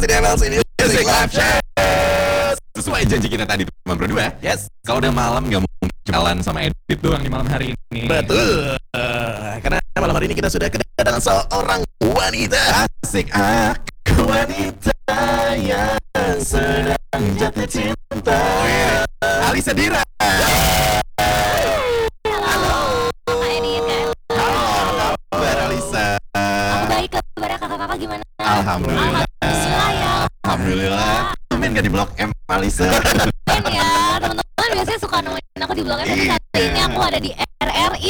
masih di MLC Music Live Chat. Sesuai janji kita tadi teman berdua. Yes. Kalau udah malam nggak mungkin jalan sama edit doang di malam hari ini. Betul. Karena malam hari ini kita sudah kedatangan seorang wanita. Asik, aku wanita yang sedang jatuh cinta. Alisa Dira. Halo, Kak Edit kan? Halo, kabar Alisa? Aku baik, kabar kakak-kakak gimana? Alhamdulillah. Alhamdulillah ya. Alhamdulillah. Main gak di Blok M, Alisa? Main ya, teman-teman biasanya suka nemuin aku di Blok M. Tapi kali ini aku ada di RRI.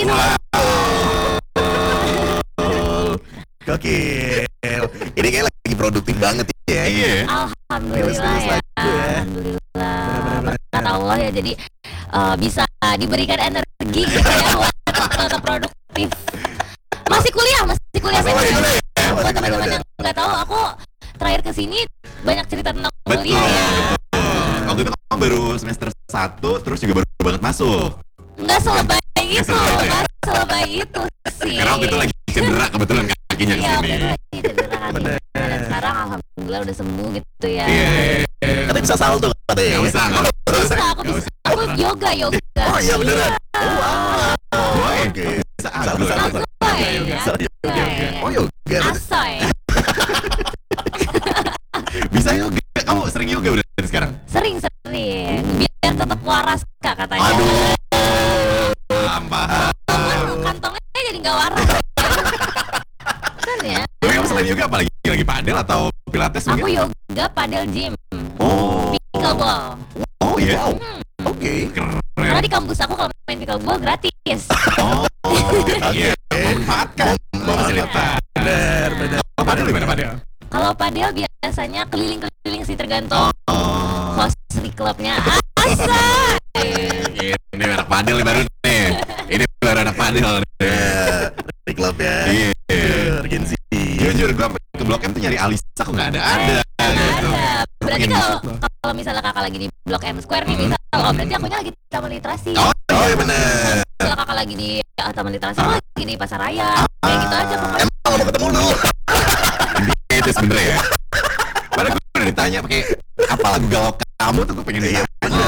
Gokil. Ini kayak lagi produktif banget ya. Iya. Alhamdulillah ya. Alhamdulillah. Kata Allah ya, jadi bisa diberikan energi gitu ya buat tetap produktif. Masih kuliah saya. Buat teman-teman yang nggak tahu, aku terakhir kesini banyak cerita tentang kuliah ya. Waktu itu kamu baru semester 1, terus juga baru banget masuk. Nggak selebay itu sih. Karena waktu itu lagi cedera kebetulan kakinya Iya, kesini. cedera kakinya. Dan sekarang alhamdulillah udah sembuh gitu ya. Iya. Katanya bisa salto katanya. Nggak usah. Aku bisa. Aku yoga. Oh iya beneran. Oke. Bisa aku. Oh yoga. Asoy. Bisa yoga. Kamu sering yoga udah dari sekarang? Sering. Biar tetap waras Kak katanya. Aduh. Paham. Kantongnya jadi nggak waras. Kan ya. Tapi kamu selain yoga apalagi? Lagi padel atau pilates Aku mungkin? yoga, padel gym, Oh. pickleball. Oh iya. Oke. Karena di kampus aku kalau main pickleball gratis. Oh. Iya. Memanfaatkan fasilitas. Bener. Oh, padel di mana padel? Kalau padel biasanya keliling-keliling sih, tergantung host di klubnya. Ini anak padel nih baru nih. Ini baru anak padel nih. Di klub ya. Iya. Urgensi. Jujur gua ke Blok M tuh nyari Alisa kok nggak ada. Gitu. Berarti kalau misalnya kakak lagi di Blok M Square nih, berarti akunya lagi di Taman Literasi. Oh iya bener. Kalau kakak lagi di Taman Literasi, aku lagi di Pasar Raya. Kayak gitu aja kakak. Emang mau ketemu lu? itu sebenernya ya. Padahal gue udah ditanya pakai apa lagu galau kamu tuh gue pengen Iya ditanya.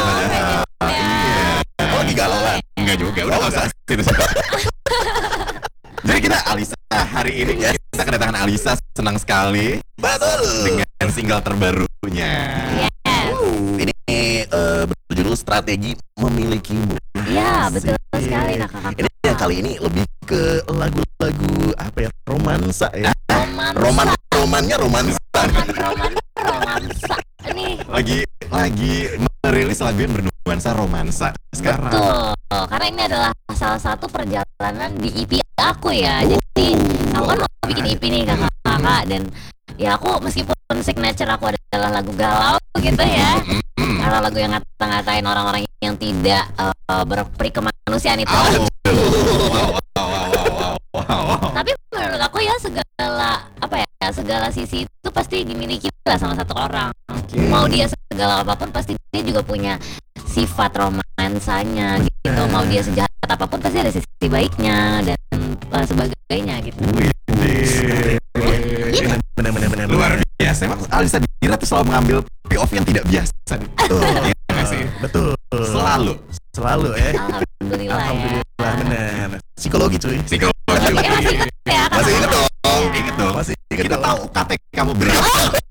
Oh lagi galau kan? Enggak juga, udah nggak usah situ. Jadi kita Alisa hari ini kita kedatangan Alisa, senang sekali Betul. dengan single terbarunya. Ini berjudul Strategi Memilikimu. Iya, betul sekali kakak. Ini yang kali ini lebih ke lagu-lagu apa ya, romansa ya. Romannya romansa. Romansa. Nih. Lagi merilis lagu yang bernuansa romansa sekarang. Betul. Karena ini adalah salah satu perjalanan di EP aku ya. Jadi aku kan mau bikin EP nih kakak-kakak, dan ya aku meskipun signature aku adalah lagu galau gitu ya. Karena lagu yang ngata-ngatain orang-orang yang tidak berperi kemanusiaan itu. Tapi menurut aku ya segala sisi itu pasti dimiliki lah sama satu orang. Mau dia segala apapun pasti dia juga punya sifat romansanya gitu. Mau dia sejahat apapun pasti ada sisi baiknya dan sebagainya gitu. Bener. Luar biasa. Emang Alisa Dira tuh selalu mengambil POV yang tidak biasa. Iya nggak sih? Betul. Selalu ya. Alhamdulillah ya. Bener. Psikologi cuy. Psikologi. Masih ingat ya kakak? Masih ingat dong. Ingat dong. Masih ingat Kita dong. tahu UKT kamu berapa.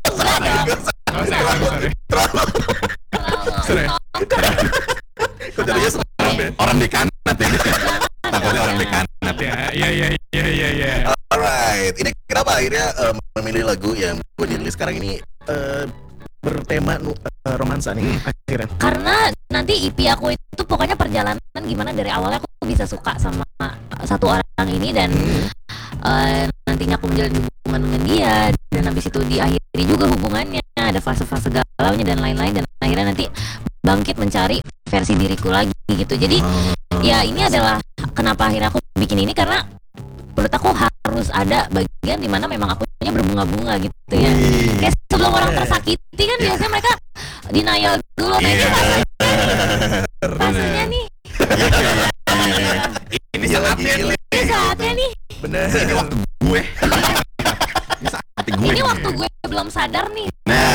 Sorry. Kok jadinya serem ya? Orang dekanat ya. Takutnya orang dekanat ya. Iya. Alright. Ini kenapa akhirnya memilih lagu yang gue dirilis sekarang ini bertema romansa nih akhirnya? Karena nanti EP aku itu pokoknya perjalanan gimana dari awalnya aku bisa suka sama satu orang ini, dan nantinya aku menjalin hubungan dengan dia, dan habis itu diakhiri juga hubungannya, ada fase-fase galaunya dan lain-lain, dan akhirnya nanti bangkit mencari versi diriku lagi gitu. Jadi ya ini adalah kenapa akhirnya aku bikin ini, karena menurut aku harus ada bagian dimana memang akunya berbunga-bunga gitu ya. Kayak sebelum orang tersakiti kan biasanya mereka denial dulu, rasanya nih. Ini saatnya nih. Ini saatnya nih. Bener. Ini waktu gue. Ini saatnya gue. Ini waktu gue belum sadar nih. Nah,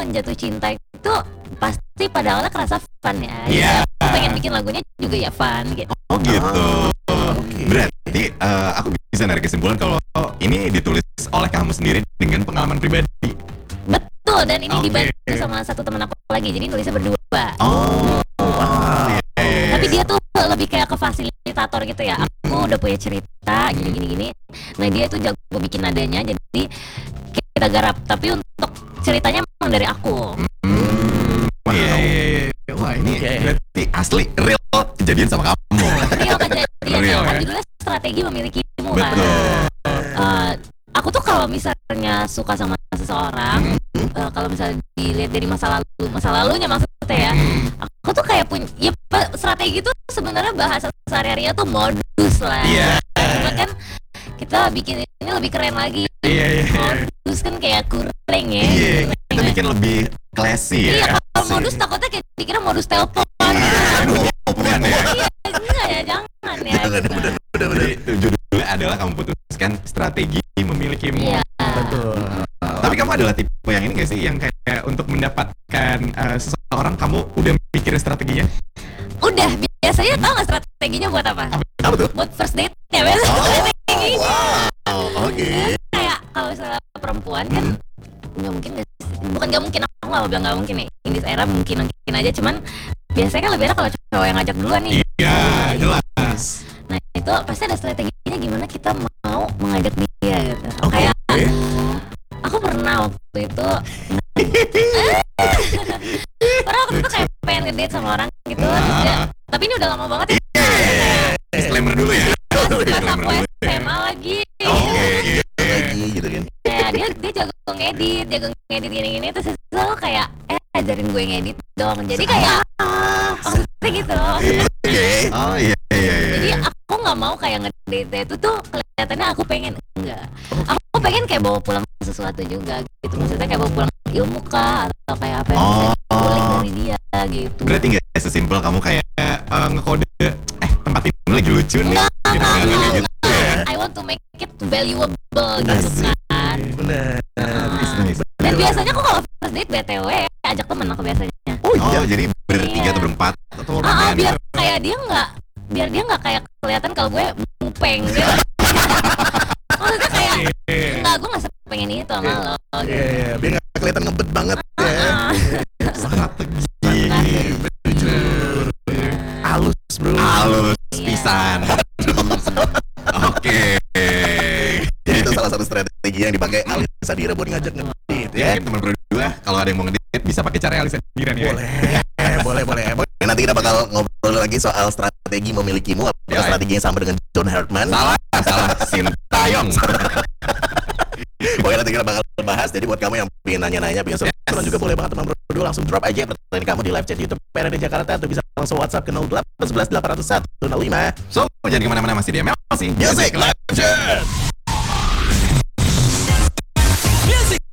jatuh cinta itu pasti pada awalnya kerasa fun ya. Iya. Aku pengen bikin lagunya juga ya fun gitu. Oh gitu. Oke. Berarti aku bisa narik kesimpulan kalau ini ditulis oleh kamu sendiri dengan pengalaman pribadi. Betul, dan ini Oke. dibantu sama satu teman aku lagi, jadi nulisnya berdua. Oh. Tapi dia tuh lebih kayak ke fasilitator gitu ya. Aku udah punya cerita gini. Nah dia tuh jago bikin nadanya, jadi kita garap. Tapi untuk ceritanya memang dari aku. Iya. Wah ini berarti asli real kejadian sama kamu. Real kejadian. Real, Kan ya? judulnya strategi memilikimu kan. Betul. Aku tuh kalau misalnya suka sama seseorang, kalau misalnya dilihat dari masa lalunya maksudnya ya, aku tuh kayak punya strategi tuh sebenarnya bahasa sehari-harinya tuh modus lah. Iya. Cuma kan kita bikin ini lebih keren lagi. Iya. Modus kan kayak kurang ya. Iya. Kita bikin lebih classy Iya, ya. kalau modus takutnya kayak dikira modus telepon. Aduh, bukan ya. Iya, enggak ya, jangan ya. Jangan, bener. Jadi judulnya adalah kamu putuskan strategi memilikimu. Iya. Betul. Tapi kamu adalah tipe yang ini gak sih, yang kayak untuk mendapatkan seseorang kamu udah mikirin strateginya? Udah, biasanya tau gak strateginya buat apa? Apa tuh? Buat first date ya, biasanya strateginya. Oke. Kayak kalau misalnya perempuan kan nggak mungkin, bukan nggak mungkin, aku nggak mau bilang nggak mungkin nih, in this era mungkin aja, cuman biasanya kan lebih enak kalau cowok yang ngajak duluan nih. Iya, jelas. Nah itu pasti ada strateginya gimana kita mau mengajak dia gitu. Kayak aku pernah waktu itu kayak pengen ngedate sama orang gitu, terus tapi ini udah lama banget ya. Disclaimer dulu ya. Pas aku SMA lagi. Lagi gitu kan. Kayak dia jago ngedit gini-gini, terus selalu kayak ajarin gue ngedit dong. Jadi kayak maksudnya gitu. Oh iya. Jadi aku nggak mau kayak ngedate itu tuh kelihatannya aku pengen, enggak. Aku pengen kayak bawa pulang sesuatu juga gitu. Maksudnya kayak bawa pulang ilmu kah atau kayak apa yang bisa kulik dari dia gitu. Berarti nggak sesimpel kamu kayak ngekode tempat ini lagi lucu nih. Gitu kan, kayak gitu ya. I want to make it valuable gitu kan. Bener. Dan biasanya aku kalau first date BTW ajak temen aku biasanya. Oh jadi bertiga atau berempat atau berapa? Biar dia nggak kayak kelihatan kalau gue mupeng gitu. Maksudnya kayak enggak, gue nggak pengen itu sama lo gitu. Iya, biar nggak kelihatan ngebet banget ya. Strategi. Jujur. Halus bro. Halus Iya. pisan. Oke. Jadi itu salah satu strategi yang dipakai Alisa Dira buat ngajak ngedate ya. Ya, teman berdua kalau ada yang mau ngedate bisa pakai cara Alisa Dira nih. Boleh. Nanti kita bakal ngobrol lagi soal strategi memilikimu. Apakah strategi yang sama dengan John Hartman? Salah Sintayong. Pokoknya nanti kita bakal bahas. Jadi buat kamu yang pengen nanya-nanya, pengen seru juga boleh banget teman berdua langsung drop aja pertanyaan kamu di live chat YouTube PRD Jakarta, atau bisa langsung WhatsApp ke 0811 801 105. So, jangan kemana-mana, masih di ML, masih Music Legend. Music